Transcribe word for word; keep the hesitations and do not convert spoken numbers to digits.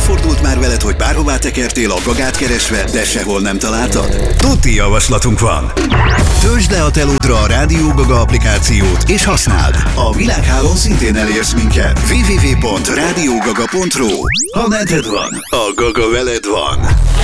Előfordult már veled, hogy bárhová tekertél a Gagát keresve, de sehol nem találtad? Tuti javaslatunk van! Töltsd le a telódra a Rádió Gaga applikációt, és használd! A világhálón szintén elérsz minket. double-u double-u double-u pont rádiógaga pont ru. Ha neded van, a Gaga veled van.